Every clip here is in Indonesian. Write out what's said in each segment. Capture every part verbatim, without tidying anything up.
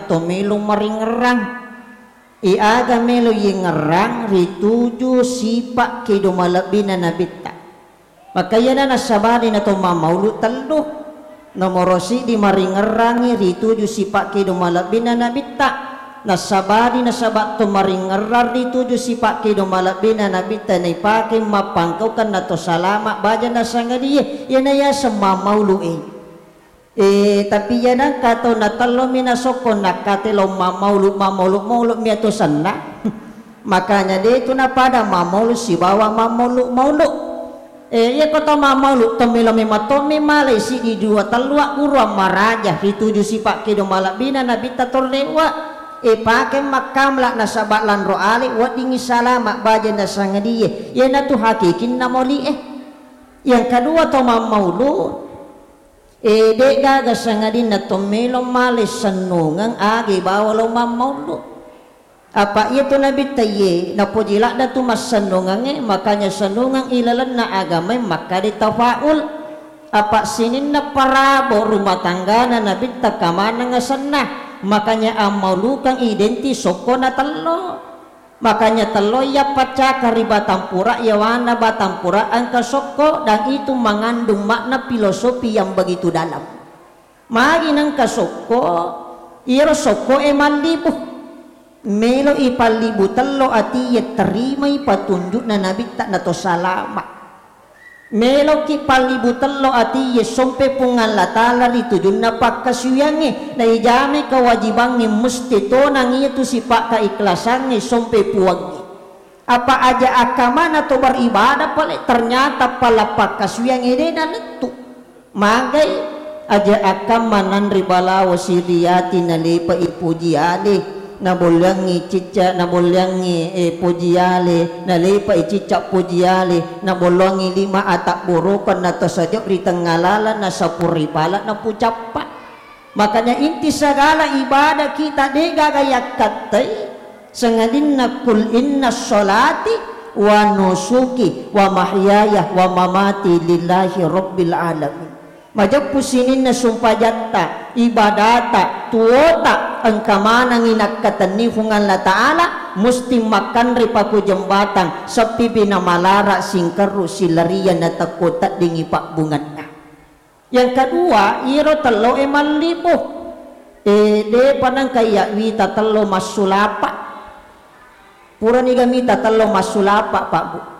to melo maringerang iaga melo yengerang rituju sipak kido malabina nabita makanya na nasabari na to mamaulo talo nomorosi di maringerangi rituju sipak kido malabina nabita nasabari nasabat to maringerar rituju sipak kido malabina nabita na ipake mapangkaw kan na to salama baja na sangadiye yan na ya sa mamaulo eh Eh tapi yan ang kato na talo minasoko nakatilo mamauluk mamauluk mauluk miato sana makanya dito na pada mamauluk si bawa mamauluk mauluk eh iya koto mamauluk tomilo mimatomi malay si di dua talua urwa maraja rituju si pak kido malabina nabita torlewa eh pake makamla na sabatlan roali wadingi salama baja na sangadiye yan na tu hakikin na moli eh yang kedua to mamauluk e de gaga sangadin na tomelo malis sanungang agi bawalo mamaulo apa itu nabi taye na pujila na tumas sanungang eh makanya sanungang ilalan na agamay maka ditafaul apa sinin na parabo rumah tangga na nabi takamana nga sana makanya amaulu kang identi soko na talo makanya telo ya paca kari batampura ya wana batampura ang kasoko dan itu mengandung makna filosofi yang begitu dalam magi nang kasoko iro soko e malibu melo ipalibu telo ati ya terima ipatunjuk na nabi tak nato salama melo ki palibu telo ati ya sompe pungalatala ditujun na pagkasuyangi na ijami kewajibannya mesti to nang itu sipak keikhlasannya sompe puwangi apa aja akamana to beribadah pale ternyata pala pagkasuyangi de na netu magai aja akamanan ribala wasiriyati nalipa ipujiali na bolyangi cica na bolyangi e pujiale na lepa e cica pujiale na bolongi lima atak burukan na tasajab di tengalala na sapuri pala na pucapa makanya inti segala ibadah kita dega gaya katai sengadin na kul inna sholati wa nusuki wa mahyaya wa mamati lillahi rabbil alamin majak pusinin na sumpajata ibadata tuota ang kamana nginakatan ni fungan la ta'ala musti makan ripaku jembatan sepi bina malara singkaru silarian na takota dingi pak bungatna yang kedua iro telo eman libo e de panang kaya wita telo masulapa pura ni gamita telo masulapa pak bu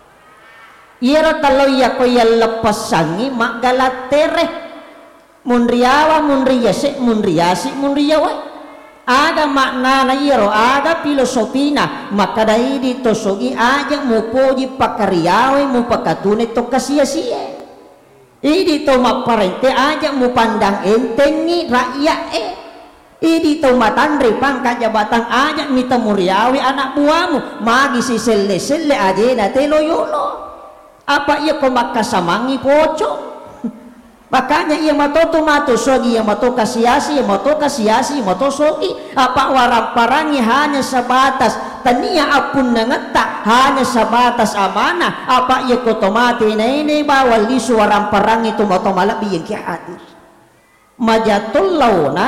ira talo ya ko ya lepasangi magalatere munriawa munriyase munriyasi munriyawa ada makna na iro ada filosofina maka dai ditosogi aja mo poji pakariyawe mo pakatune to kasia-sia idi to maparente aja mo pandang entengi rakyat eh idi to matandre pangkat jabatan aja mita muriawi anak buahmu magi si selle-selle aja na telo yolo apa ia kau makasamangi pocong makanya ia matoto mato sogi ia mato kasiasi ia mato kasiasi ia mato sogi apa warang parangi hanya sebatas tania apun nangeta hanya sebatas amanah apa ia kau tomati na ini bawal di warang parangi itu mato malabi yang kia hadir majatul launa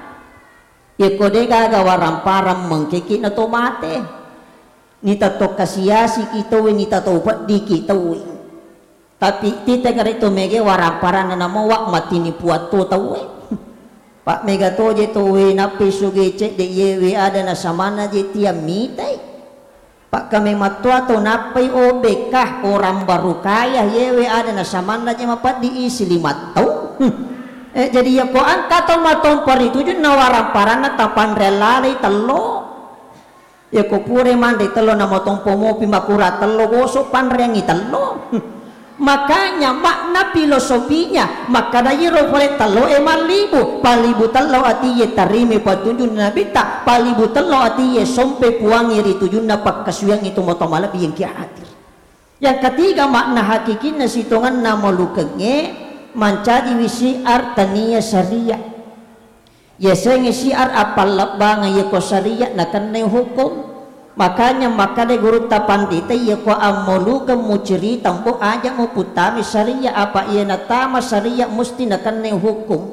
ia kau dega warang parang mengkiki na tomate ni tato kasiasi kita we ni tato upat di kita we tapi kita garito mege waramparan na namo wak mati ni puat to tawe pak mega to je to we na pisuge cek de yewe ada na samana je tiam mitai pak kami matua to napai obekah orang baru kaya yewe ada na samana je mapat diisi lima tau eh jadi ya ko angkat to matom pari tujuh na waramparan na tapan relale telo ya ko pure mande telo na motong pomopi makura telo gosok panrengi telo makanya makna filosofinya maka dayiro boleh telo eman libu palibu telo ati ye tarime patunjun nabi tak palibu telo ati ye sompe puangi ritujun napak kasuyang itu motong malam yang kia hadir yang ketiga makna hakikinya sitongan nama lukenge mancadi wisi artania syariah ya sengi siar apal labanga ye ko syariah nakan ne hukum makanya maka de guru tapandita ye ko amolu ke muciri tampo aja mau putami syariah apa ia natama syariah musti nakan ne hukum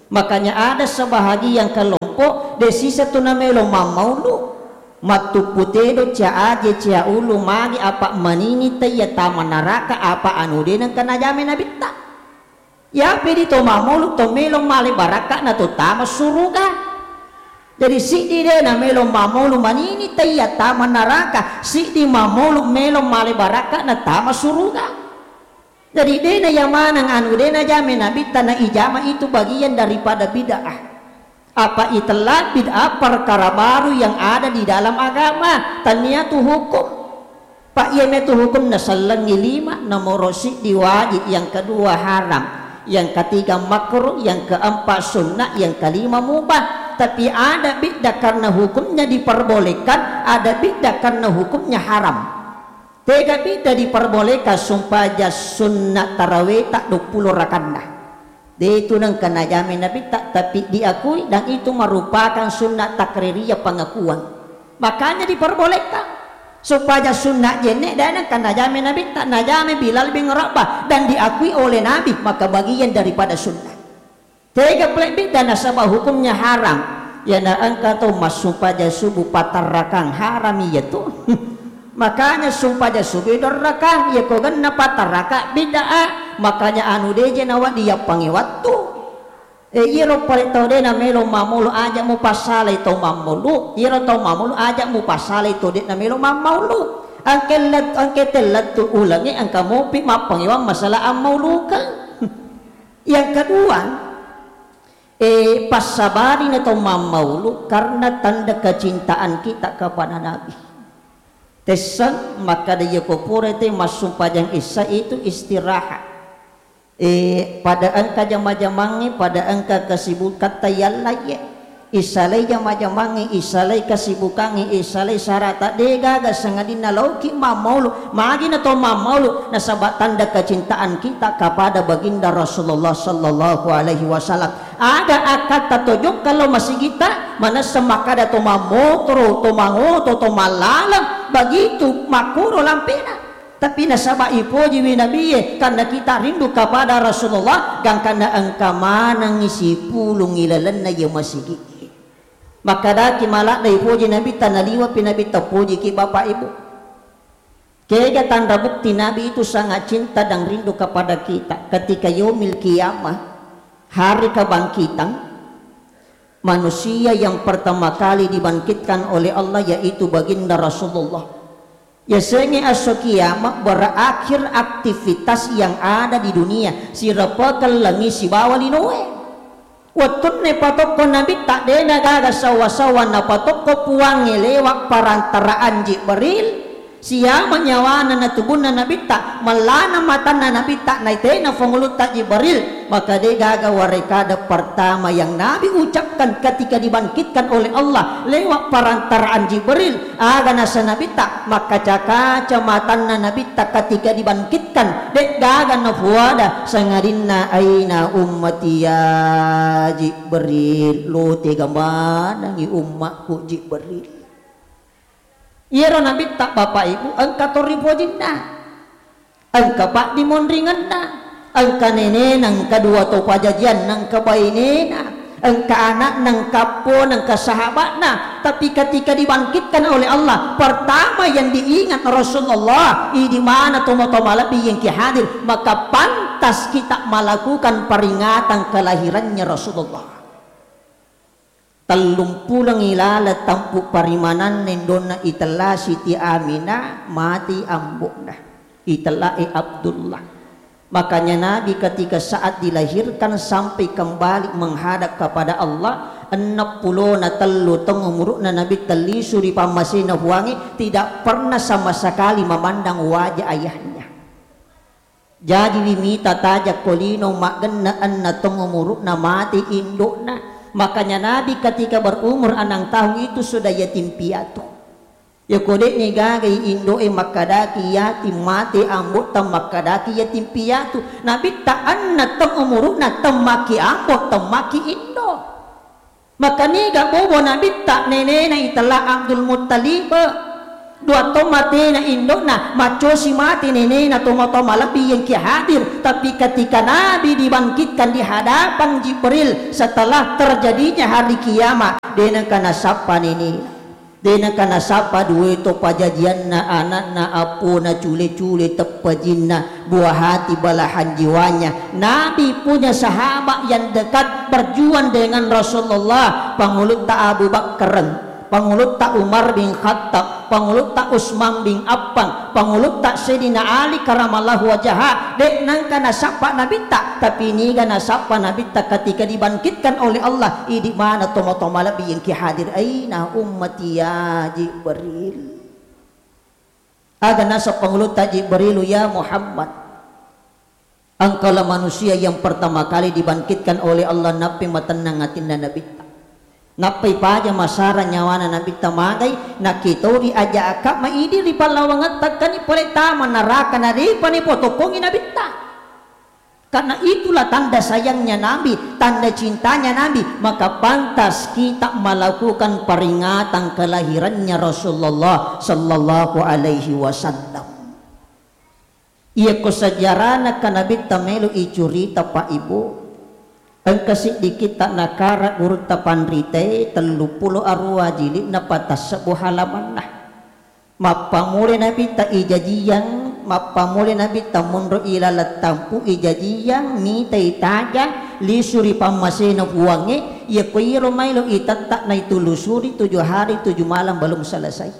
Makanya ada sebahagian kelompok desi satu namelo mamaulu matu putedo cia aje cia ulu magi apa manini taya taman neraka apa anu denang kana jame nabita ya pedi to mamaulu to melo male baraka na to tama suruga. Jadi si di dena melo mamaulu manini taya taman neraka si di mamaulu melo male baraka na tama suruga. Jadi dena yang mana anu dena jame nabita na ijama itu bagian daripada bid'ah. Apa itulah bid'ah perkara baru yang ada di dalam agama. Tania tu hukum. Pak yeme tu hukum na salangi lima nomor si diwajib, yang kedua haram, yang ketiga makruh, yang keempat sunnah, yang kelima mubah. Tapi ada bid'ah karena hukumnya diperbolehkan, ada bid'ah karena hukumnya haram. Tiga bida diperbolehkan sumpah jas sunnah tarawih tak dua puluh rakaat. Dia itu nang kena jamin Nabi tak, tapi diakui dan itu merupakan sunnah takririyah pengakuan. Makanya diperbolehkan. Supaya sunnah jenek dan kena jamin Nabi tak najame Bilal bin Rabah dan diakui oleh Nabi, maka bagian daripada sunnah. Tiga bida nasabah hukumnya haram. Ya na angka tu mas supaya subuh patar rakang haram ya tu. Makanya sumpah dia subidor raka ya kau ganna patar raka bid'ah. Makanya anu deje nawa dia pangi waktu e iro pare tau de na melo mamulu aja mu pasale to mamulu iro to mamulu aja mu pasale to de na melo mamulu angkel lat angkel telat tu ulangi angka mopi mapangiwang masalah amulu kan. Yang kedua eh pasabari na to mamulu karena tanda kecintaan kita kepada Nabi. Tesan maka dia kopore te masumpah yang isa itu istirahat. Eh pada angka jama-jamangi pada angka kesibukan tayallaya. Isalai jama-jamangi isalai kesibukangi isalai sarata dega ga sangadina lauki mamaulu magi na to mamaulu nasabat tanda kecintaan kita kepada baginda Rasulullah sallallahu alaihi wasallam. Ada akad tatojok kalau masih kita mana semakada to mamotro to mangoto to malalang begitu makuro lampena. Tapi nasaba ipoji winabiye karena kita rindu kepada Rasulullah gang karena engka mana ngisi pulung ilalan na ya masih kita. Maka daki malak na ipoji Nabi tanaliwa pinabi tapoji ki bapak ibu. Kaya tanda bukti Nabi itu sangat cinta dan rindu kepada kita. Ketika yaumil kiamah, hari kebangkitan, manusia yang pertama kali dibangkitkan oleh Allah yaitu baginda Rasulullah. Ya sehingga esok kiamat berakhir aktivitas yang ada di dunia. Si repakal langi si bawa linoe. Watun ne patok ko Nabi tak dena gaga sawa-sawa na patok ko puangi lewat parantaraan Jibril. Siya manyawana na tubun na Nabi tak malana mata na Nabi tak naite na fungulu tak Jibril. Maka dia gagawa rekada pertama yang Nabi ucapkan ketika dibangkitkan oleh Allah lewat parantaraan Jibril. Aga nasa Nabi tak maka cakaca mata na Nabi tak ketika dibangkitkan dek gaga na fuada sangadinna aina ummati ya Jibril. Lo tega mana ngi ummatku Jibril. Iro Nabi tak bapak ibu angka toripo jinda angka pak dimondringan na angka nene nang kedua to pajajian nang kebainena angka anak nang kapo nang sahabat na. Tapi ketika dibangkitkan oleh Allah pertama yang diingat Rasulullah i di mana tomo-tomo lebih yang hadir maka pantas kita melakukan peringatan kelahirannya Rasulullah. Talung pulang ilala tampu parimanan nendona itala Siti Aminah mati ambukna itala e Abdullah. Makanya Nabi ketika saat dilahirkan sampai kembali menghadap kepada Allah enam puluh na telu tong umurna Nabi tali suri pamasina huangi tidak pernah sama sekali memandang wajah ayahnya. Jadi dimita tajak kolino magna anna tong umurna mati indukna. Makanya Nabi ketika berumur enam tahun itu sudah yatim piatu. Ya kodek ni gagai indo e makadaki yatim mati ambut tam makadaki yatim piatu. Nabi tak anna tam umuruna tam maki ambut tam maki indo. Maka ni gak bobo Nabi tak nene na italah Abdul Muttalib. dua to mati na indo na maco si mati nene na tomo-tomo lebih yang ki hadir. Tapi ketika Nabi dibangkitkan di hadapan Jibril setelah terjadinya hari kiamat, dena kana sapa nene, dena kana sapa duwe to pajajian na anak na apu na cule-cule tepajinna buah hati balahan jiwanya. Nabi punya sahabat yang dekat berjuang dengan Rasulullah, pangulut ta Abu Bakar, pangulut tak Umar bin Khattab, pangulut tak Utsman bin Affan, pangulut tak Sayyidina Ali karamallahu wajhah. Dek nang kana sapa Nabi tak, tapi ini kana sapa Nabi tak ketika dibangkitkan oleh Allah. I di mana tomo-tomo lebih yang ki hadir, aina ummati ya Jibril. Aga nasa pangulut tak Jibril, ya Muhammad, engkaulah manusia yang pertama kali dibangkitkan oleh Allah. Napi matenang atinda Nabi tak ngapai paja masara nyawana Nabi tamagai nakitori aja akak maidi di palawangan takani pole tama naraka nari pani potokongi Nabi ta. Karena itulah tanda sayangnya Nabi, tanda cintanya Nabi, maka pantas kita melakukan peringatan kelahirannya Rasulullah sallallahu alaihi wasallam. Ia kesejarahna ka Nabi tamelu icurita pa ibu. Engkasih dikit tak nakara urut tapan rite telu puluh arwah jilid na patas sebuah halaman nah. Mapamuli Nabi ta ijajiyan, mapamuli Nabi ta munro ilalat tampu ijajiyan ni taitaja lisuri pamasena buange ya kuiro mailo itatak na itulusuri tujuh hari tujuh malam belum selesai.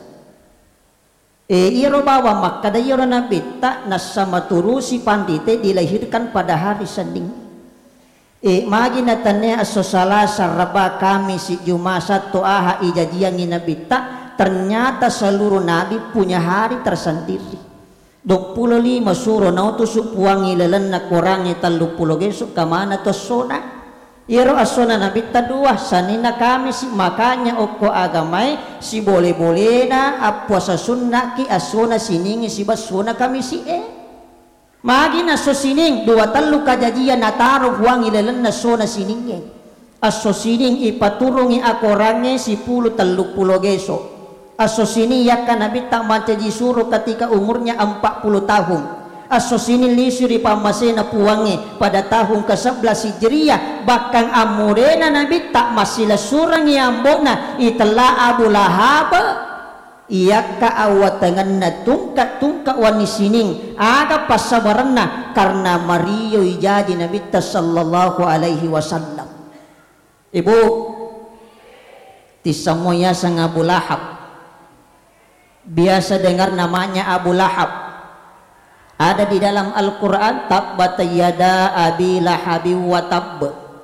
E iro bawa maka dayoro Nabi ta nasama turusi pandite dilahirkan pada hari Senin. E magi natannya asosala saraba kami si Juma satu aha ijajian Nabi tak, ternyata seluruh Nabi punya hari tersendiri. dua puluh lima suruh nautus puangi lelen na kurangi telu puluh gesuk kamana to sona. Iro asona Nabi tak dua sanina kami si makanya oko agamai si boleh-boleh na apuasa sunnah ki asona siningi si basuna kami si e. Magi na so sining dua telu kajajian nataro huang ilelen na so na siningnya. Aso sining ipaturungi akorange si puluh telu puluh geso. Aso sining yakan Nabi tak mancaji suruh ketika umurnya empat puluh tahun. Aso sining lisuri pamasena puange pada tahun ke sebelas Hijriah. Bahkan amurena Nabi tak masila surang yambona itala Abu Lahab. Iya ka awatangan na tungka tungka wani sining aga pasabaranna karena Mario ijaji Nabi sallallahu alaihi wasallam. Ibu tisamoya sang Abu Lahab, biasa dengar namanya Abu Lahab, ada di dalam Al-Quran tabbat yada abi lahabi wa tab.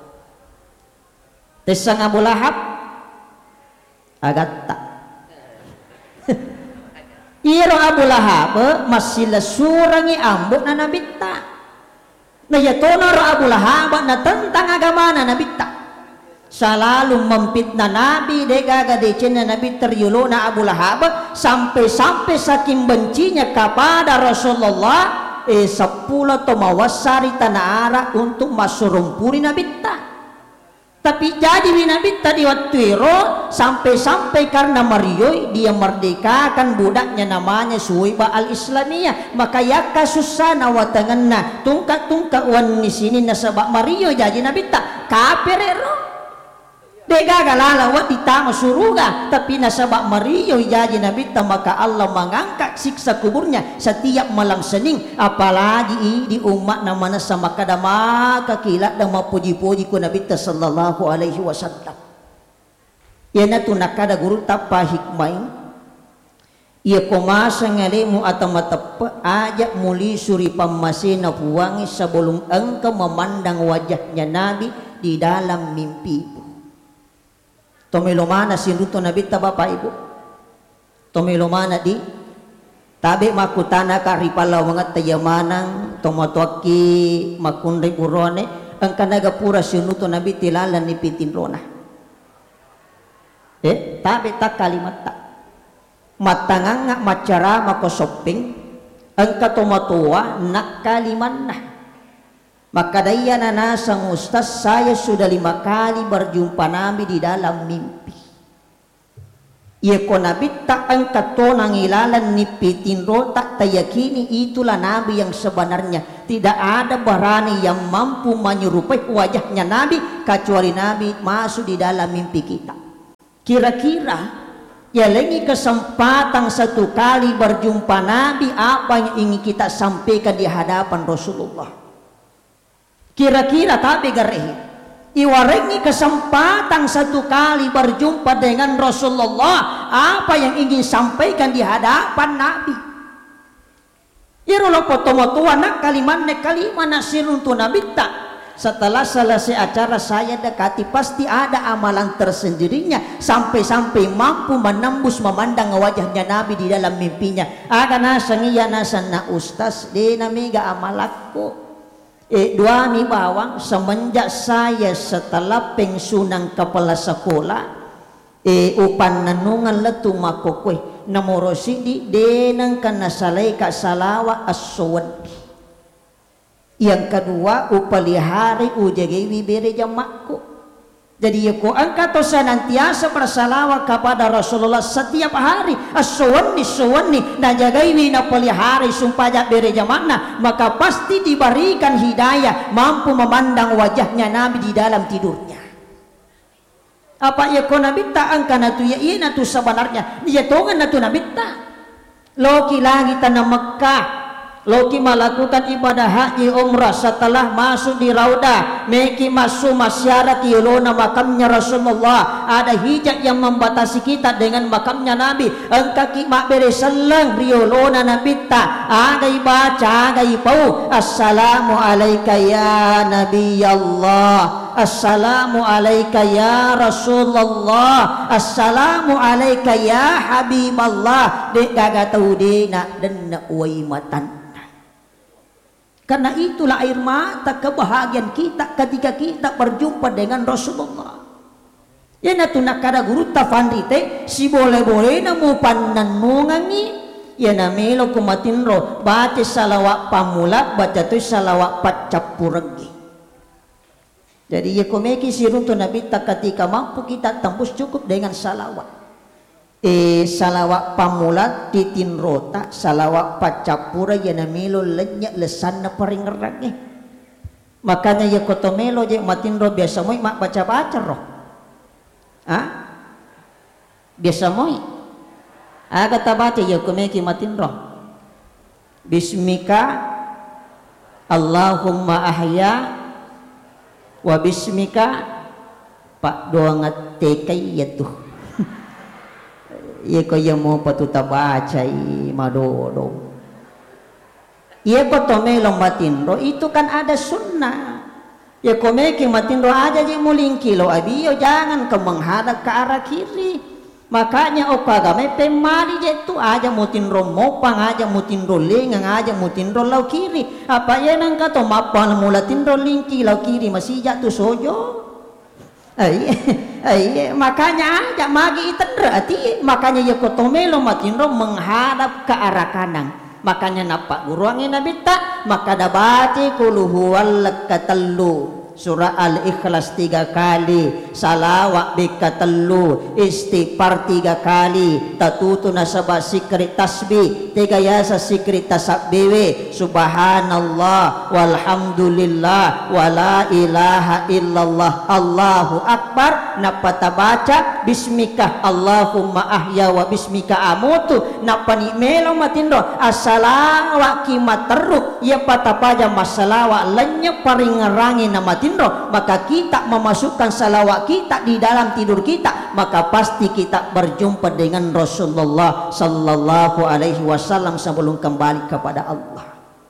Tisang Abu Lahab agat tak iro Abu Lahab masih surangi ambuk na Nabi ta. Na yatono ro Abu Lahab na tentang agama na Nabi ta. Selalu mempitnah Nabi degaga decena Nabi teryulo na Abu Lahab sampai-sampai saking bencinya kepada Rasulullah eh sepuluh to mawasari tanah arah untuk masurumpuri Nabi ta. Tapi jadi Nabi tadi waktu itu sampai-sampai karena Mario dia merdekakan budaknya namanya Suwaibah al-Islamiyah, maka ya kasusana watanganna tungka-tungka wan di sini nasabak Mario jadi Nabi tak kafirero. Dega galala wat ditama suruga tapi nasabak Mario jadi Nabi tak, maka Allah mengangkat siksa kuburnya setiap malam Senin, apalagi di umat namanya sama kada maka kilat dan puji-puji ku Nabi sallallahu alaihi wasallam. Ya natu nakada guru tapa hikmai ia komasa ngalemu atau matapa ajak muli suri pamasena puangi sebelum engkau memandang wajahnya Nabi di dalam mimpi. Tomelo mana sinuto Nabi ta Bapak Ibu, tomelo mana di tabi makutana karipalaw mga tayamanang tomotoki makunri urone ang kanaga pura sinuto Nabi tilalan ni pitinrona eh tabi tak kalimat tak matanganga macara makosoping ang katomatuwa nak kaliman na. Maka daya na nasang ustaz, saya sudah lima kali berjumpa Nabi di dalam mimpi. Ia ko nabi tak angkat to nangilalan ni pitinro tak tayakini itulah nabi yang sebenarnya. Tidak ada berani yang mampu menyerupai wajahnya nabi kecuali nabi masuk di dalam mimpi kita. Kira-kira ya lagi kesempatan satu kali berjumpa nabi, apa yang ingin kita sampaikan di hadapan Rasulullah? Kira-kira tapi garehi iwarengi kesempatan satu kali berjumpa dengan Rasulullah, apa yang ingin sampaikan di hadapan Nabi? Irolo potomo tua nak kalimat ne kalimat nasirun tu Nabi tak. Setelah selesai acara saya dekati pasti ada amalan tersendirinya sampai-sampai mampu menembus memandang wajahnya Nabi di dalam mimpinya. Aga nasangiya nasan na ustaz de namiga amalakku. Eh, dua mi bawang semenjak saya setelah pensiunan kepala sekolah eh upan nanungan letu makokwe namorosi di denang kana salai ka salawa as-sawad. Yang kedua upalihari ujage wibere jamakku. Jadi ya ko angkat to senantiasa bersalawat kepada Rasulullah setiap hari. As-sawani sawani na jagai wina pelihara sumpah bere jamakna, maka pasti diberikan hidayah mampu memandang wajahnya Nabi di dalam tidurnya. Apa ya ko Nabi ta angkana tu ya ina tu sebenarnya dia tongan na tu Nabi ta. Loki lagi tanah Mekah, Loki melakukan ibadah haji umrah setelah masuk di raudah, meki masuk masyarakat yolona makamnya Rasulullah. Ada hijab yang membatasi kita dengan makamnya Nabi. Engkau kimak beri selang riolona Nabi ta. Agai baca, agai pau. Assalamu alaika ya Nabi Allah. Assalamu alaika ya Rasulullah. Assalamu alaika ya Habiballah. Dek gaga tahu de nak dan nak waimatan. Karena itulah air mata kebahagiaan kita ketika kita berjumpa dengan Rasulullah. Ya na tunakada guru tafandite si boleh-boleh na mo pananungangi ya na melo kumatinro baca salawat pamula baca tu salawat pacapuragi. Jadi ya komeki sirunto Nabi tak ketika mampu kita tembus cukup dengan salawat. Eh salawat pamulat titin rota salawat pacapura ya namelo lenyak lesan na paring ragi. Makanya ya kotomelo je matinro biasa moi mak baca-baca roh. Ah? Biasa moi. Aga tabaca ya komeki matinro. Bismika Allahumma ahya wa bismika pak doangat tekai yatuh. Ia ko yang mau patuta baca i madodo. Ia ko tomelo matinro itu kan ada sunnah. Ya ko meki matinro aja je mulingkilo abiyo jangan ke menghadap ke arah kiri. Makanya o kagame pemari je tu aja mutinro mopang aja mutinro lengang aja mutinro lau kiri. Apa ya nang kato mapang mula tinro lingki lau kiri masih jatuh sojo. Ay, ay, makanya aja magi iterati, makanya ya kotomelo matinro menghadap ke arah kanan. Makanya napa guruangin Nabi tak, maka dabati kuluhu walakatelu. Surah Al-Ikhlas tiga kali, salawat bikatelu, istighfar tiga kali, tatutu nasabah sikri tasbih, tiga yasa sikri tasabbiwe, subhanallah, walhamdulillah, wala ilaha illallah, Allahu Akbar, napata baca, bismika Allahumma ahya wa bismika amutu, napani melo matindro, asalawa kimat teruk, ya patapaja masalawa, lenyap paring ngerangi nama maka kita memasukkan salawat kita di dalam tidur kita, maka pasti kita berjumpa dengan Rasulullah sallallahu alaihi wasallam sebelum kembali kepada Allah.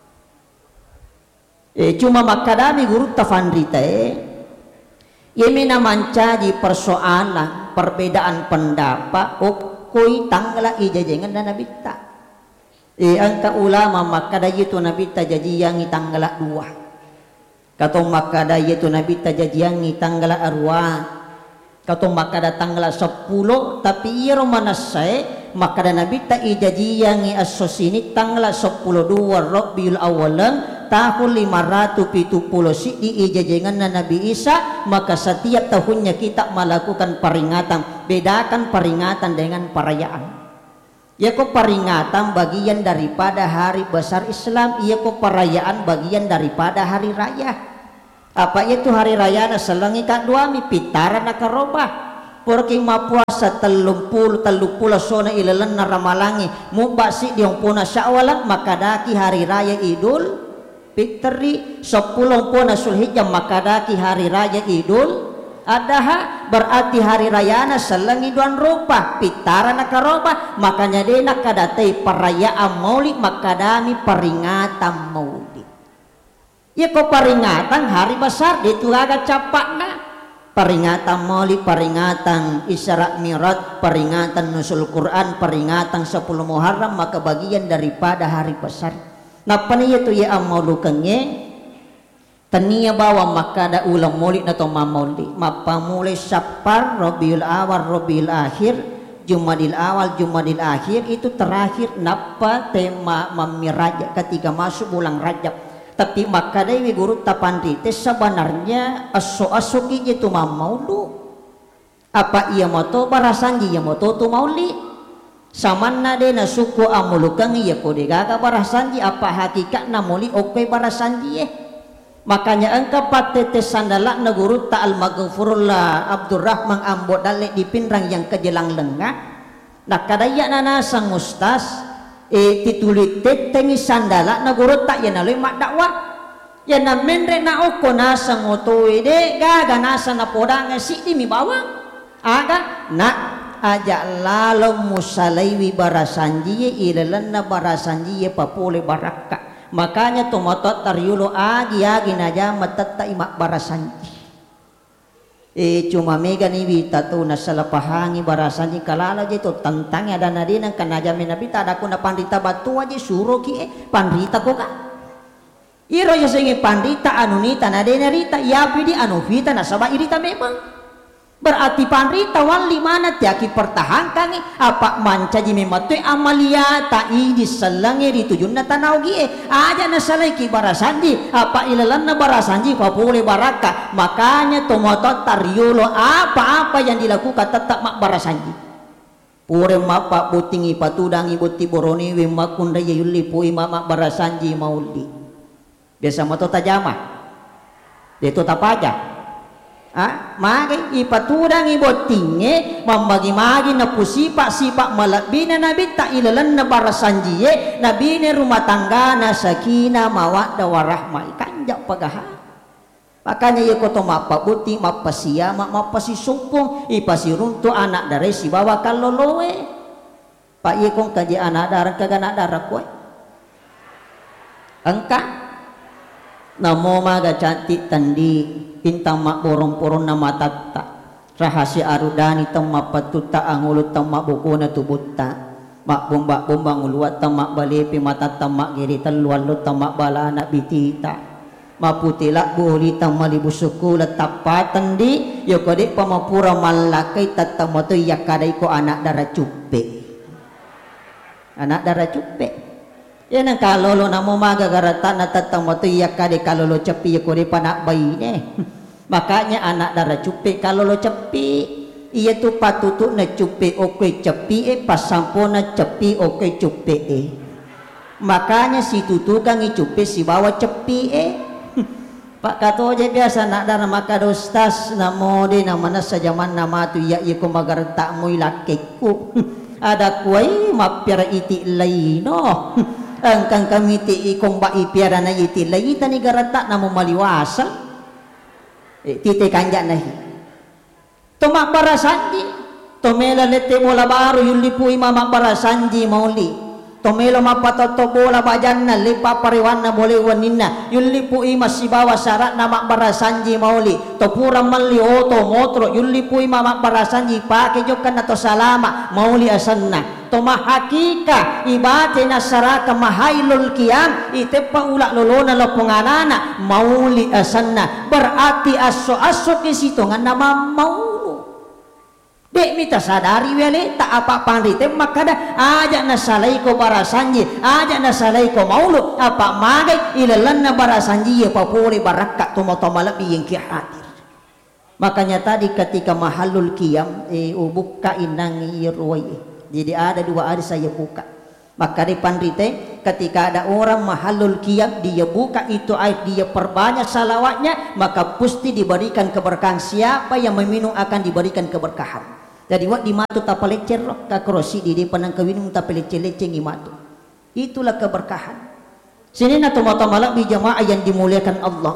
Eh, cuma makadami guru tafandrita eh yemina mancaji persoalan perbedaan pendapat okoi tanggala ijajengan dan nabita eh angka ulama makada itu nabita jadi yang tanggala dua. Katong makada yaitu Nabi tajajiangi tanggal arwah. Katong makada tanggal sepuluh tapi iya romanasai makada Nabi ta ijajiangi asosini tanggal sepuluh dua Rabiul Awalan tahun lima ratus tujuh puluh si di ijajengan Nabi Isa, maka setiap tahunnya kita melakukan peringatan bedakan peringatan dengan perayaan. Ya kok peringatan bagian daripada hari besar Islam, iya kok perayaan bagian daripada hari raya. Apa itu hari raya na selengi kadua mi pitaran na karobah. Porque mapuasa telung puluh telung puluh sona ilalan na ramalangi mubasi diong puna syawalan makadaki hari raya Idul Fitri, sepuluh puna Sulhijjah makadaki hari raya Idul Adha. Berarti hari raya na selengi duan rupa pitaran na karobah, makanya dia nak kadatai perayaan Maulid makadami peringatan Maulid. Ya kok peringatan hari besar itu agak capak na. Peringatan Maulid, peringatan Isra Mi'raj, peringatan Nuzul Quran, peringatan sepuluh Muharram, maka bagian daripada hari besar. Napa niya tu ya amaulu kenge tania bawa maka da ulang Maulid na to Maulid mapamulai Syafar, Rabiul Awal, Rabiul Akhir, Jumadil Awal, Jumadil Akhir, itu terakhir napa tema Mamiraj ketika masuk bulan Rajab. Tapi maka dari guru tapandite sebenarnya aso-aso kiji tu maulu. Apa ia moto barasanji ia moto tu mauli. Samanna de na suku amulukan ia kode gaga barasanji apa hakikat na mauli oke barasanji eh. Makanya engkau patete sandalak na guru ta'al maghfurullah Abdurrahman Ambot dalek di pinrang yang kejelang lengah. Nak kadaya nana sang ustaz e titulit tetengi sandala na guru tak ya naloy mak dakwah ya na menre na oko nasa ngotoy de gaga nasa na podang si di mi bawang aga na aja lalo musalaiwi barasanji ilalan na barasanji papule baraka. Makanya tumotot taryulo agi agi naja matata imak barasanji eh cuma mega ni wita tu nasalah pahangi barasanji kalala je tu tentangnya dan nadina kanaja menabi tak ada kuna pandita batu aja suruh ki eh pandita kok kan iro ya sengi pandita anunita nadina rita ya pidi anuvita nasaba irita memang berarti pandita wali mana tiaki pertahankan eh apa mancaji mematui amalia tak idi selangi ditujun na tanau gi eh aja nasalai ki barasanji apa ilalan na barasanji papule baraka. Makanya tomotot taryulo apa-apa yang dilakukan tetap mak barasanji pure mapa butingi patudangi buti boroni we makunda yuli pui mak barasanji mauli biasa moto tajamah itu tak aja. Ah, magi ipatudang ibotinge membagi-magi na pusipak sipak malabina nabi tak ilalan na barasanjiye nabi ne rumah tangga na sakina mawaddah warahmah ikanjak pagaha. Makanya ya koto mapabuti mapasiya mapasisumpung ipasirunto anak dari si bawa kalolowe pak iya kong kaji anak darah kagak anak darah kue engka namo maga cantik tandi bintang mak borong-borong nama tatta rahasia arudani temma patuta angulut temma bukuna tubuta mak bomba bomba nguluat temma balepi mata temma giri telualu temma balana bitita maputila buli temma libusuku letapatan di yokodik pamapura malakai tatama tu yakadai ko anak darah cupe anak darah cupe ya nang kalolo namo maga garata na tatamo tu yakade kalolo cepi yakode panak bayi ne. Makanya anak darah cupi kalolo cepi iya tu patutu na cupi oke cepi e pasampona cepi oke cupi e. Makanya si tutukang i cupi si bawa cepi e. Pak kato aja biasa nak darah maka dostas namo de namana sajaman nama tu ya iya ko magarta mo ilakeku. Ada kuai mapira iti laino. Angkang kami ti ikong ba ipiara na iti lagi tani garata na maliwasa eh, tite kanja nahi tomak barasanji tomela lete bola baru yulipu imama barasanji mauli tomelo mapatoto bola bajanna lipa pariwanna boleh wanina yulipu ima sibawa syarat nama barasanji mauli topura mali oto motro yulipu imama barasanji pake jokan atau salama mauli asanna toma hakika ibate nasaraka mahailul qiyam itepa ulak lolona loponganana mauli asanna berarti aso-aso kisitongan nama maulu dek mita sadari wele tak apa pandite maka dah aja nasalai ko barasanji aja nasalai ko maulu apa magai ilalan na barasanji ya papole barakat tomo tomo lebih yang hadir Makanya tadi ketika mahalul qiyam eh, buka inangi irwai. Jadi ada dua hari saya buka. Maka di pandrite ketika ada orang mahalul qiyam dia buka itu air, dia perbanyak salawatnya, maka pasti diberikan keberkahan. Siapa yang meminum akan diberikan keberkahan. Jadi wak di matu tapalecer ka krosi di depan ang kawinum tapalecer-lecer di matu. Itulah keberkahan. Sini na tumatamala bi jamaah yang dimuliakan Allah.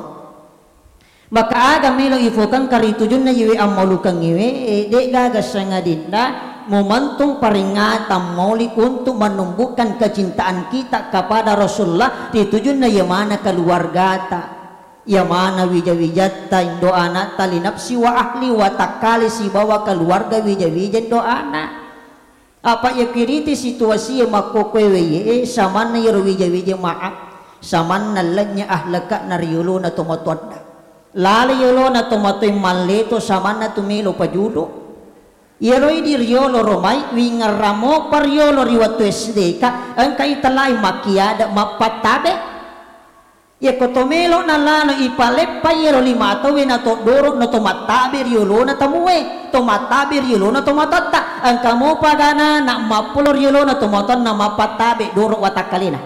Maka aga melo ifokan karitujun na yiwe amalukan yiwe eh, de gagas nga dinda momentum peringatan maulid untuk menumbuhkan kecintaan kita kepada Rasulullah ditujun na yamana keluarga ta. Yamana wija-wijata doana tali nafsi wa ahli wa takali si bawa keluarga wija-wijan doana. Apa ya kiriti situasi yang makokwewe ye samana yaro wija-wija maaf samana lanya ahlaka nariyulo na tumatwadda lali yulo na tumatoy maleto samana tumilo pajudo yaro di riolo romay wingaramo paryolo riwatu esdeka ang kaitalay makiada mapatabe ya kotomelo na lalo ipalepa yero lima tawi na to doro na tomatabir yulo na tamuwe tomatabir yulo na tomatotta ang kamu pagana na mapulor yulo na tomaton na mapatabi doro watakalina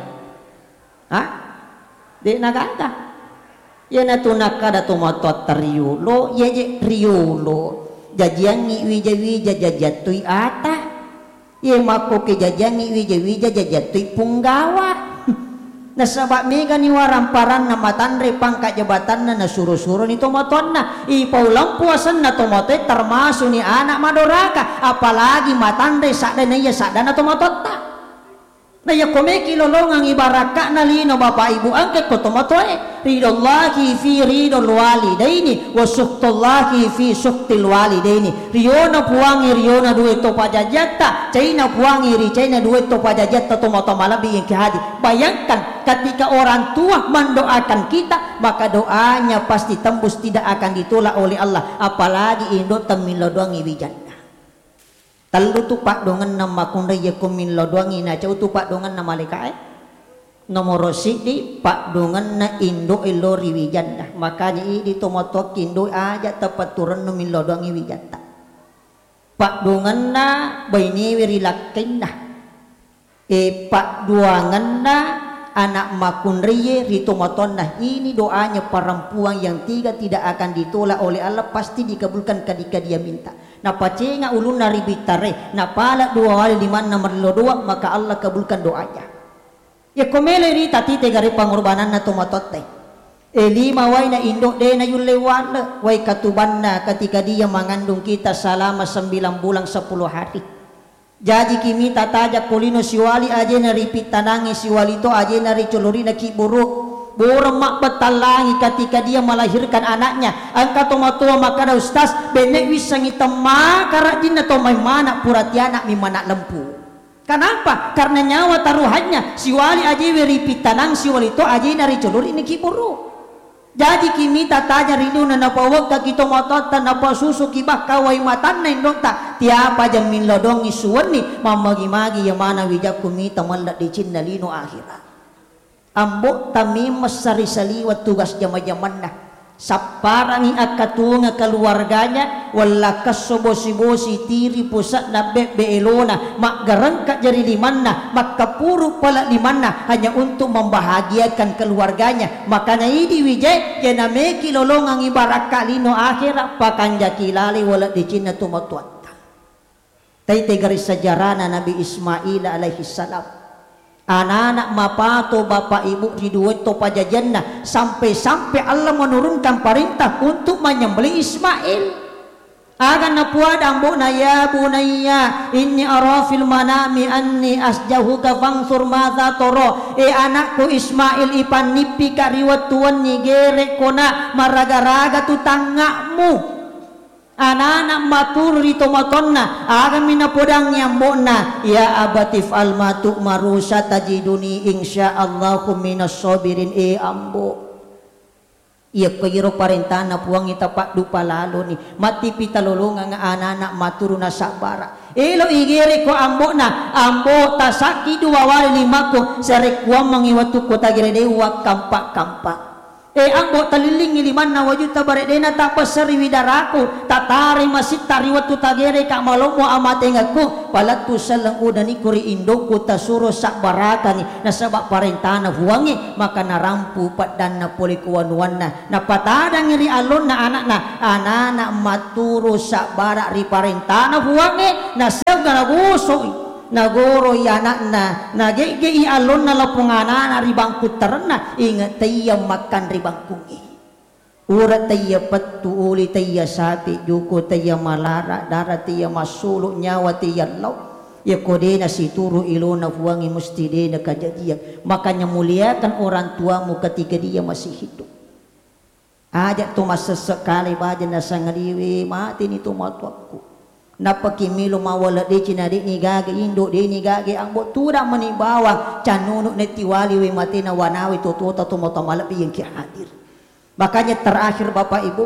ha di naganda ya na tunakada tomatot riulo ya je riulo jajangi wija wija jajatui ata ya mako ke jajangi wija wija jajatui punggawa nasabak mega ni waramparan na matandre pangkat jabatan na nasuro-suro ni tomaton na ipaulang puasan na tomato termasuk ni anak madoraka apalagi matandre sakda na iya sakda na tomatot ta na ya komeki lolongang ibaraka na lino bapak ibu angkat ko tomatoe ridallahi fi ridul walidaini wa suhtullahi fi suhtil walidaini riona puangi riona duit to pajajata China puangi ri China duit to pajajata tomato malabi yang kehadi. Bayangkan ketika orang tua mendoakan kita maka doanya pasti tembus tidak akan ditolak oleh Allah apalagi indo tamilo doangi wijana talu tupak dongan nama kunda yakum min lodwangi na cau tupak dongan nama lekai nomor sidi pak dongan na indo ilo riwijanda makanya ini tomato kindo aja tepat turun no min lodwangi wijanda pak dongan na baini wirilakin na e pak duangan na anak makunriye ritomaton nah ini doanya perempuan yang tiga tidak akan ditolak oleh Allah pasti dikabulkan ketika dia minta na pacenga ulun nari bitare na pala dua wali lima nomor dua maka Allah kabulkan doanya ya komele rita tite gari pangorbanan na tomatote e lima wai na indok de na yulewan wai katubanna ketika dia mengandung kita selama sembilan bulan sepuluh hari jadi kimi tataja kulino siwali aje na ripit tanangi siwali to aje na ricolori na kiburu borong mak betalangi ketika dia melahirkan anaknya angka tomatua makana ustaz benek wisangi tema karajin atau mana purati anak mi mana lempu kenapa karena nyawa taruhannya siwali aje ripit tanang siwali to aje na ricolori na kiburu jadi kimi tataja rindu na napawag ka kito matatan napa susu kibah kaway matan na indong ta tiapa jang min lodong isuwan ni mamagi-magi yamana wijak kumita malak di cindalino akhirat ambok tamim masari-saliwat tugas jama-jaman na saparangi akatunga keluarganya wala kasobosi-bosi tiri pusat na beelona maggarangka jari limanna makapuro pala limanna hanya untuk membahagiakan keluarganya makanya ini wijay ya nameki lolongang ibarat kalino akhirat pakanja kilali wala di Cina tumatuata taite garis sejarahna Nabi Ismail alaihi salam anak-anak mapato bapak ibu riduet to pajajanna sampai-sampai Allah menurunkan perintah untuk menyembelih Ismail agan napuada ambona ya bunayya inni ara fil manami anni asjahuka fangsur madza toro e anakku Ismail ipan nipi kariwat tuan nyigere kona maraga-raga tu tangakmu anak-anak matur rito matonna aga mina podang nyambona ya abatif almatu marusa tajiduni insyaallahu minas sabirin e ambo iya kayro parentana puang ita pak dupa lalo ni mati pitalolonga nga anak-anak maturu na sabara elo igere ko ambo na ambo tasaki dua wali lima ko serekuam mangiwatu ko tagire dewa kampak-kampak eh angbo taliling iliman na wajud tabaredena tak pasari widaraku tatari masit tariwat tu tagere kak malomo amate ngaku palat tu salang udani kuri indo ku tasuro sak barakani na sabak parentana huwangi maka narampu padan na polikuan-wan na napatadang iri alon na anak na anak maturo sak barak ri parentana huwangi na sab ganaguso nagoro anak na nagege alon na lapungana na ribangku terna ingat taya makan ribangkungi urat taya patu uli taya sapi juko taya malara darat taya masuluk nyawa taya lau ya kodena si turu ilona fuangi musti dena kajadian makanya muliakan orang tuamu ketika dia masih hidup ajak tu masa sekali baja na sangadiwi mati ni tu matuaku napakimilo mawala de cina de ni gage indo de ni gage ang botura manibawa canunu netiwali we mati na wanawi toto toto motomalapi yang ki hadir makanya terakhir Bapak Ibu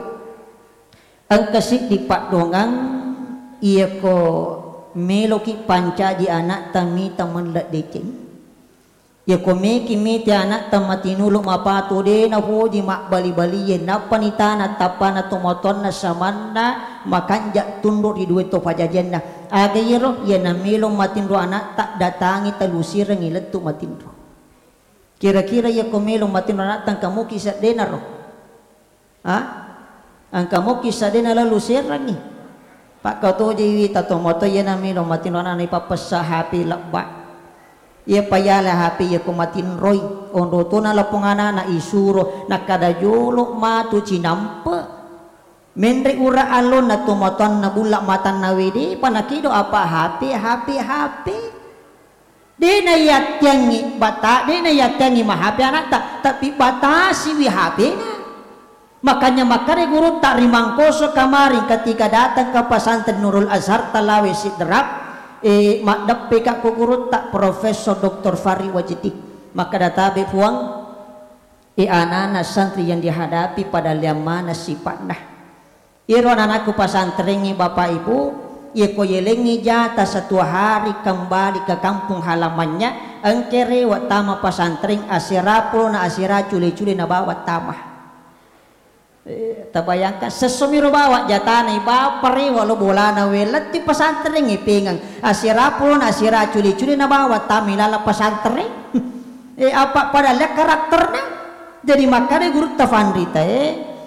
ang kasih di Pak Dongang iya ko meloki pancaji anak tami taman lak deceng ya ko meki meti anak tamatinuluk mapato de na hoji mak bali-bali ye na panitana tapana tomoton na samanna makanja tundur di duit to pajajan na agayro ya na melo matinro anak tak datangi talusir ngilet tu matinro kira-kira ya ko melo matinro anak tang kamu kisah denaro ha ang kamu kisah dena lalu serangi pak kau to jiwi tatomoto ya na melo matinro anak ni papasa happy lakba ia payala hapi ia kumatin roy ondo to na lapungana na isuro nakadajolo matu cinampe mendre ura alon na tumoton na bulak matan na wedi panakido apa hapi hapi hapi de na yatyangi bata de na yatyangi mahapi anak tak tapi batasi wi hapi na makanya makare guru tak rimangkoso kamarin ketika datang ke pesantren Nurul Azhar Talawe Sidrap eh mak peka kukurut tak Profesor Doktor Fari Wajidi maka databe puang eh anak-anak santri yang dihadapi pada liamana sifatna iron anakku pasantrengi Bapak Ibu ye koyelengi jata satu hari kembali ke kampung halamannya engkere watama pasantren asirapulo na asira cule-cule na bawa tamah Eh, tabayangkan sesumiro bawa jatana iba pare walau bola na welat di pesantren ngipingang asirapun asira culi-culi na bawa tamilala pesantren eh apa pada lihat karakternya jadi makanya guru tafandrita eh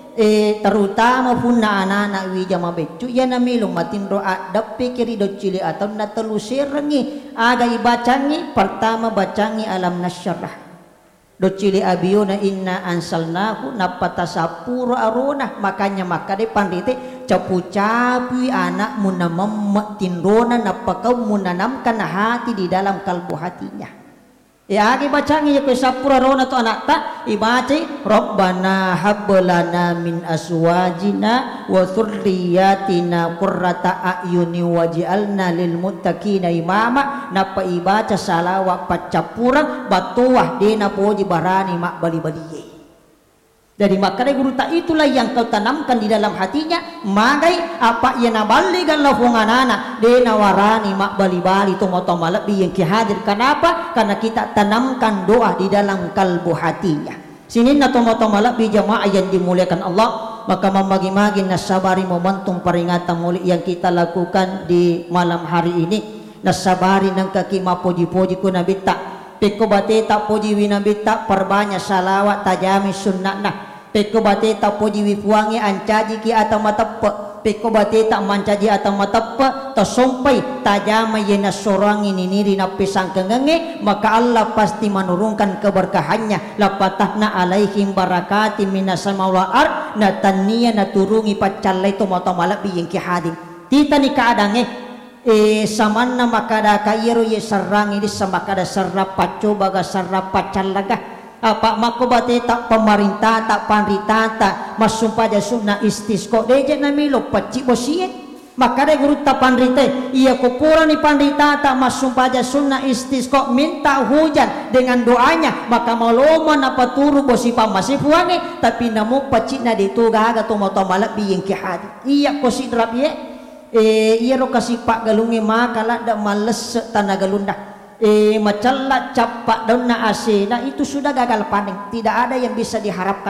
eh terutama punna anak-anak wijama becu ya namilung matin doa dapi kiri do cili atau na telusirangi aga ibacangi pertama bacangi alam nasyarah do cili abiyuna inna ansalnahu napatasapuro aruna makanya maka de pandite capu-capu anak munamam tindona napakau munanamkan hati di dalam kalbu hatinya ya agi bacangi ya kesapuro aruna to anak tak ibaci rabbana hablana min aswajina wa dzurriyyatina qurrata a'yuni waj'alna lil muttaqina imama napa ibaca salawat pacapurang batuah dena poji barani mak bali-bali dari makanya guru tak itulah yang kau tanamkan di dalam hatinya magai apa ia nabaligan lahunganana dena warani mak bali-bali tomo-tomo lebih yang kihadir kenapa karena kita tanamkan doa di dalam kalbu hatinya sini na tomo-tomo lebih jamaah yang dimuliakan Allah maka memagi-magi nasabari momentum peringatan mulia yang kita lakukan di malam hari ini nasabari nang kaki mapoji-poji ku nabi tak peko bate tak poji winabi tak perbanyak salawat tajami sunnah nah peko bate tak poji wifuangi ancaji ki atau matape peko bate tak mancaji atau matape tasompai tajama yena sorangi niniri na pisang kengenge maka Allah pasti menurunkan keberkahannya lapatahna alaihim barakati minas sama wal ard na tania na turungi pacalai to moto malabi yang ki hadim tita ni kaadang eh eh samanna makada kayero ye sarang ini samakada sarap paco baga sarap pacalaga apa makobate tak pemerintah tak pandita tak masumpa jasuna istisqo deje namilo paci bosie makada guru tak pandita iya kupura ni pandita tak masumpa jasuna istisqo minta hujan dengan doanya maka maloma apa turu bosi pamasi puange tapi namu paci na dituga ga tomo-tomo malabi yang kihadi iya kosidra ye eh iya ro kasih pak galungi makala da males tanah galunda eh macalla capak daun na asina itu sudah gagal panen tidak ada yang bisa diharapkan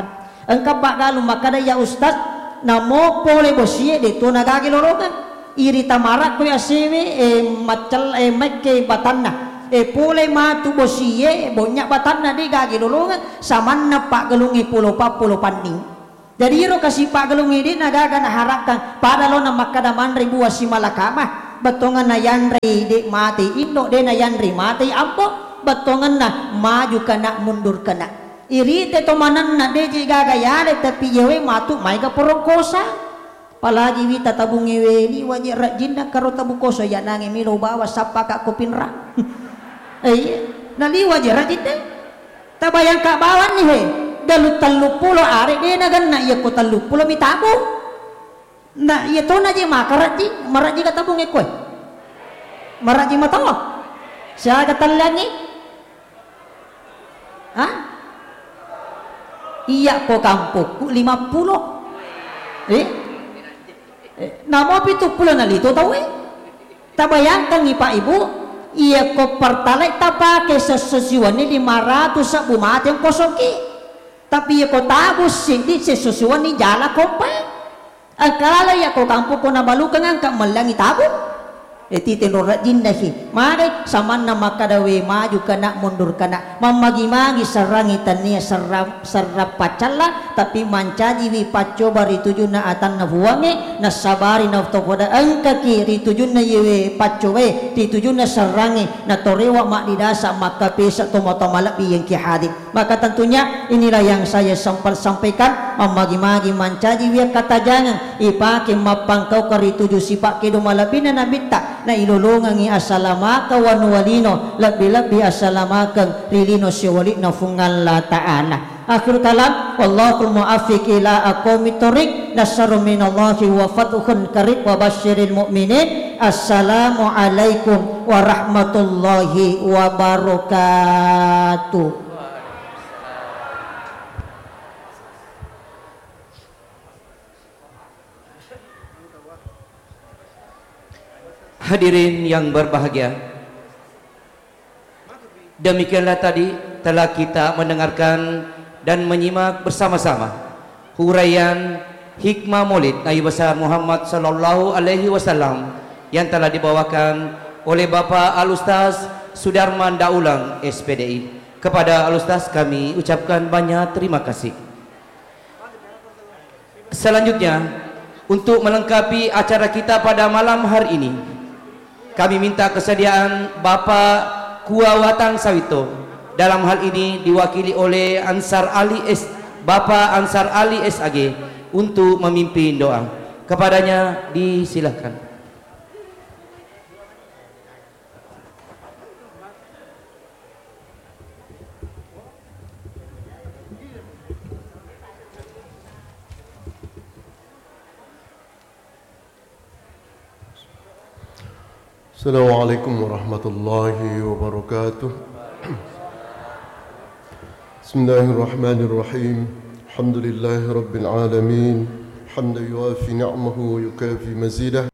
Engkau bakalu makada ya ustaz namo pole bosie de to nagagi lologan iri tamarak ko ya sewe e macal e makke batanna e pole matu bosie bonya batanna di gagi lolongan samanna pak gelungi pulo pa pulo panding jadi iro kasih pak gelungi di nagaga na harapkan pada lo na makada manri buah si malakama betongan na yanri di mati indo de na yanri mati ampo betongan na maju kana mundur kana iri te tomanan na de gaga yale tapi yewe matu mai ka porongkosa palagi wita tabungi weli wajib rajin dah karo tabu koso ya nangi milo bawa sapa kak kopinra eh nali wajib rajin deh tabayang kak bawan nih he dalu talu pulo are dia nagan na iya ko talu pulo mitabu na iya to na je makaraji maraji ka tabung ekwe maraji matawa siya ka talangi ha iya ko kampung lima puluh eh namo pitu puluh nalito tahu eh tabayangkan nih pak ibu iya ko pertalite tapake sesusuan ni lima ratus sa bumati ang kosoki tapi iya ko tabus sindi sesusuan ni jala kompa akala iya ko kampo ko nabalukan ang kamalangi tabo eh titino rajin nahi mare saman na makadawe maju kana mundur kana mamagi-magi sarangitan niya sarap sarap pacala tapi mancaji wi paco bari tujuh na atan na buwange na sabari na tokoda angka kiri tujuh na yewe paco we ti tujuh na sarangi na torewa mak didasa maka pesa tomato malabi yang kihadi maka tentunya inilah yang saya sampal sampaikan mamagi-magi mancaji wi kata jangan ipake mapangkau kari tujuh sipak kedo malabina nabita na ilulungan i asalamaka wa nuwalino labi-labi asalamakan rilino siwali na fungal la ta'ala akhir kalam wallahul mu'afiq ila aqwamit thoriq nasaru minallahi wa fatuhun karib wa basyiril mu'minin assalamu alaikum warahmatullahi wabarakatuh. Hadirin yang berbahagia, demikianlah tadi telah kita mendengarkan dan menyimak bersama-sama huraian hikmah Maulid Nabi besar Muhammad sallallahu alaihi wasallam yang telah dibawakan oleh Bapak Al-Ustaz Sudarman Daulang S P D I. Kepada Al-Ustaz kami ucapkan banyak terima kasih. Selanjutnya, untuk melengkapi acara kita pada malam hari ini, kami minta kesediaan Bapak Kuawatan Sawito. Dalam hal ini diwakili oleh Ansar Ali S Bapak Ansar Ali S A G untuk memimpin doa. Kepadanya disilahkan. Assalamualaikum warahmatullahi wabarakatuh. Bismillahirrahmanirrahim. Alhamdulillahi rabbil alamin. Hamdan yuafi ni'amahu wa yukafi mazidah.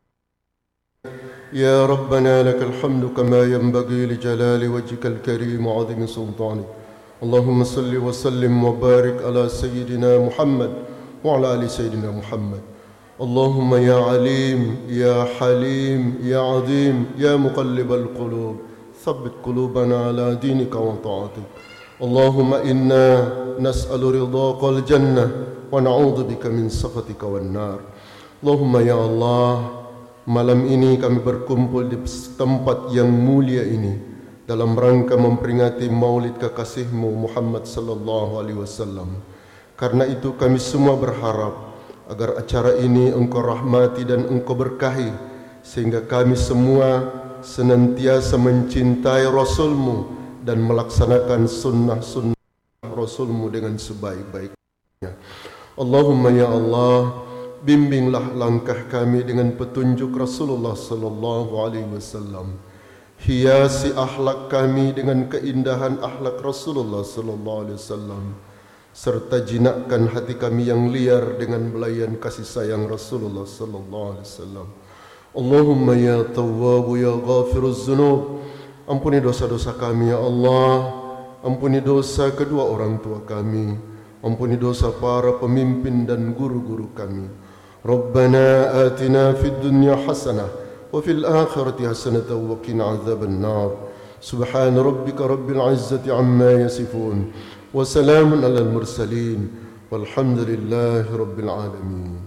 Ya Rabbana lakal hamdu kama yanbaghi li jalali wajhikal karim wa 'azimi sultanik. Allahumma salli wa sallim wa barik ala sayyidina Muhammad wa ala ali sayyidina Muhammad. اللهم يا عليم يا حليم يا عظيم يا مقلب القلوب ثبت قلوبنا على دينك وطاعتك. اللهم إنا نسأل رضاك الجنة ونعوذ بك من سخطك والنار. اللهم يا Allah, malam ini kami berkumpul di tempat yang mulia ini dalam rangka memperingati Maulid kekasihmu Muhammad sallallahu alaihi wasallam. Karena itu kami semua berharap agar acara ini engkau rahmati dan engkau berkahi, sehingga kami semua senantiasa mencintai Rasulmu dan melaksanakan sunnah-sunnah Rasulmu dengan sebaik-baiknya. Allahumma ya Allah, bimbinglah langkah kami dengan petunjuk Rasulullah sallallahu alaihi wasallam. Hiasi akhlak kami dengan keindahan akhlak Rasulullah sallallahu alaihi wasallam, serta jinakkan hati kami yang liar dengan belayan kasih sayang Rasulullah sallallahu alaihi wasallam. Allahumma ya Tawwab ya Ghafiruz Dzunub, ampuni dosa-dosa kami ya Allah, ampuni dosa kedua orang tua kami, Ampuni dosa para pemimpin dan guru-guru kami. Rabbana atina fid dunya hasanah wa fil akhirati hasanah wa qina adzaban nar. Subhana rabbika rabbil izzati amma yasifun wa salamun alal mursalin walhamdulillahi rabbil alamin.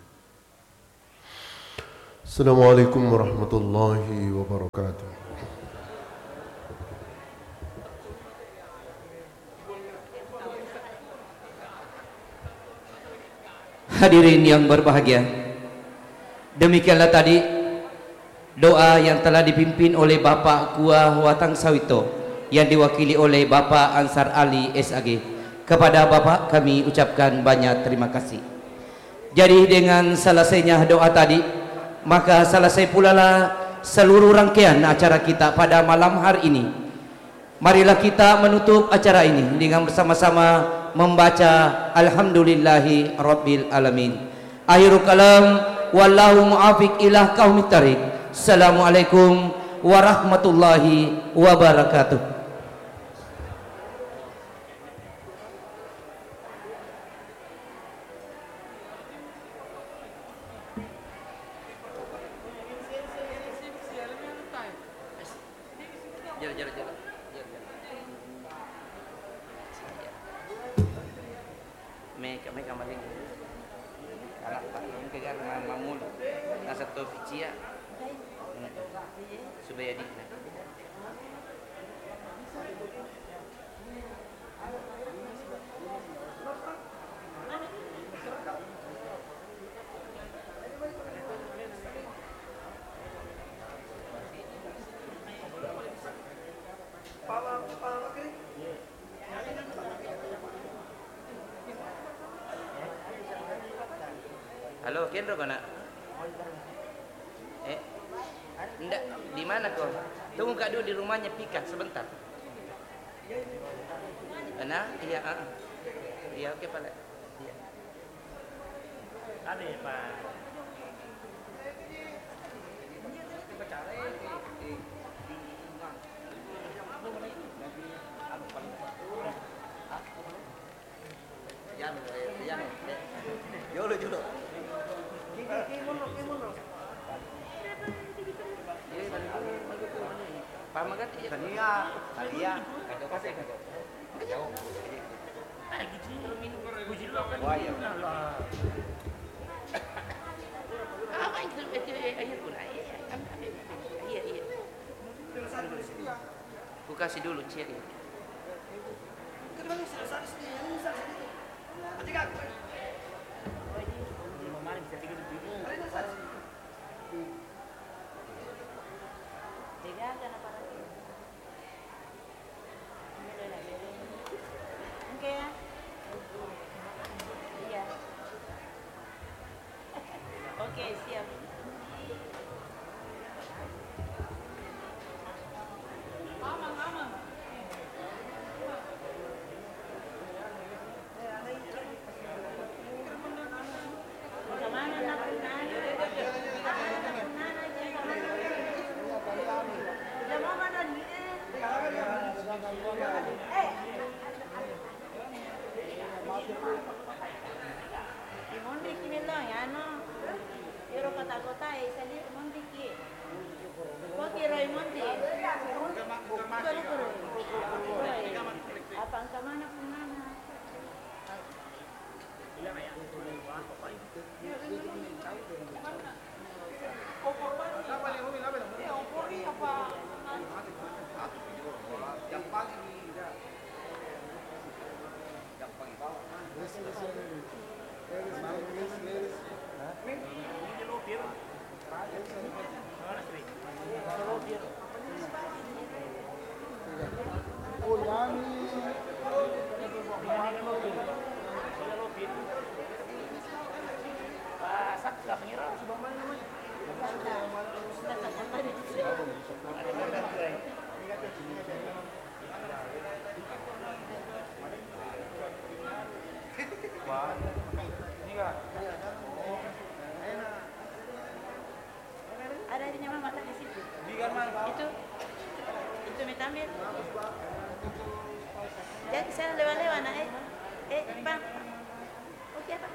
Assalamualaikum warahmatullahi wabarakatuh. Hadirin yang berbahagia, demikianlah tadi doa yang telah dipimpin oleh Bapak Kuah Watang Sawito yang diwakili oleh Bapak Ansar Ali S A G. Kepada Bapak kami ucapkan banyak terima kasih. Jadi dengan selesainya doa tadi, maka selesai pula lah seluruh rangkaian acara kita pada malam hari ini. Marilah kita menutup acara ini dengan bersama-sama membaca Alhamdulillahi Rabbil Alamin. Akhirul kalam, wallahu muafiq ila qaumit thariq. Assalamualaikum warahmatullahi wabarakatuh. Halo, Kendro kena? Eh, enggak, di mana kau? Tunggu kak dulu di rumahnya Pika sebentar. Mana? Iya, ah. Iya, oke Pak. Iya. Ada Pak. Jolo jolo. Pamagat iya tania, tania, kado kasih kado. Jauh. Ah gitu. Puji lu kan. Wah ya. Apa itu itu air pun air. Iya iya. Ku kasih dulu ciri. Kenapa selesai sini? Ketika Oke, siap. Aman, aman. Bagaimana nak kenal? Jangan mana ni? Eh. Imondi kimelo ya no. Pero kata-kata eh sali imondi ki. Kau kira imondi? Kalau kau. Apa angka mana pun mana? Ada di nyamang mata di situ. Itu, itu metambil. Jadi saya lewat-lewat nak eh. Eh, Bang. Oke, apa?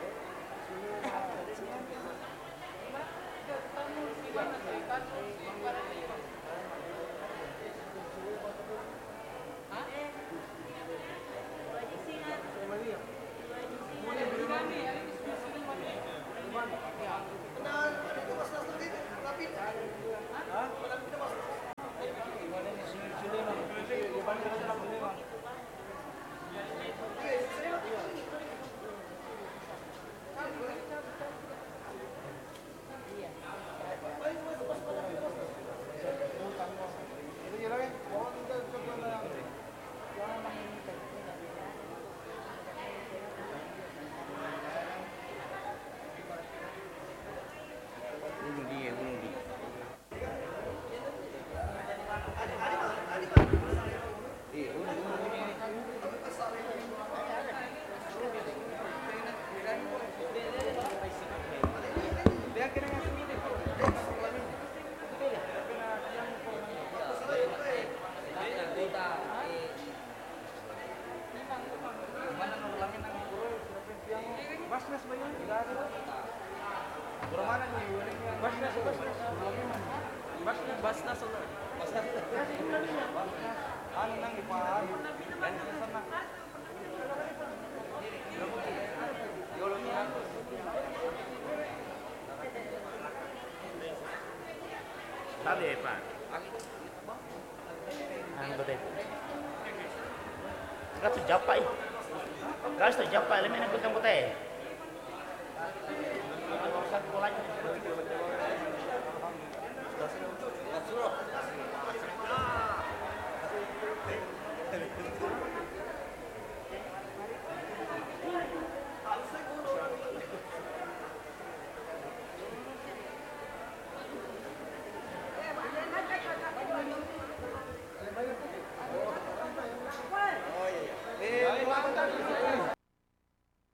Tadi Pak. Ang dote. Gas tu japa i. Gas tu japa elemen yang putih putih. Satu kolanya.